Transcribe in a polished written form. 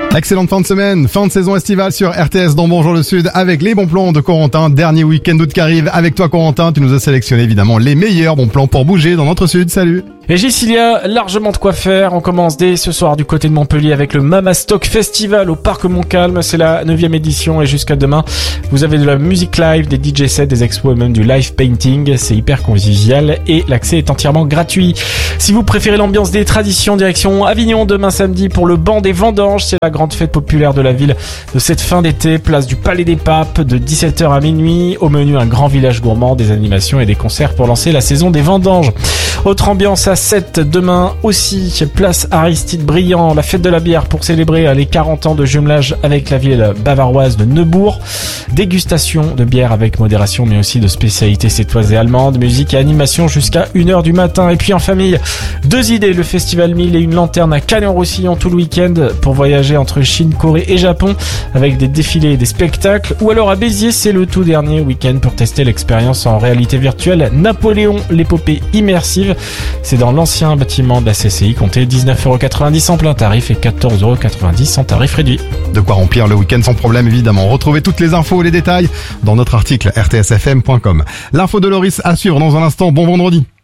Excellente fin de semaine, fin de saison estivale sur RTS dans Bonjour le Sud avec les bons plans de Corentin. Dernier week-end d'août qui arrive avec toi Corentin. Tu nous as sélectionné évidemment les meilleurs bons plans pour bouger dans notre sud. Salut. Et Gilles, il y a largement de quoi faire. On commence dès ce soir du côté de Montpellier avec le Mama Stock Festival au Parc Montcalm. C'est la 9e édition et jusqu'à demain, vous avez de la musique live, des DJ sets, des expos et même du live painting. C'est hyper convivial et l'accès est entièrement gratuit. Si vous préférez l'ambiance des traditions, direction Avignon demain samedi pour le banc des vendanges. C'est la grande fête populaire de la ville de cette fin d'été. Place du Palais des Papes de 17h à minuit. Au menu, un grand village gourmand, des animations et des concerts pour lancer la saison des vendanges. Autre ambiance à 7 demain aussi, place Aristide Briand, la fête de la bière pour célébrer les 40 ans de jumelage avec la ville bavaroise de Neubourg. Dégustation de bière avec modération mais aussi de spécialités sétoises et allemandes, musique et animation jusqu'à 1h du matin. Et puis en famille, 2 idées, le festival 1000 et une lanterne à Canet-en-Roussillon tout le week-end pour voyager entre Chine, Corée et Japon avec des défilés et des spectacles. Ou alors à Béziers, c'est le tout dernier week-end pour tester l'expérience en réalité virtuelle Napoléon, l'épopée immersive. C'est dans l'ancien bâtiment de la CCI, comptez 19,90€ en plein tarif et 14,90€ en tarif réduit. De quoi remplir le week-end sans problème évidemment. Retrouvez toutes les infos et les détails dans notre article rtsfm.com. L'info de Loris assure dans un instant. Bon vendredi.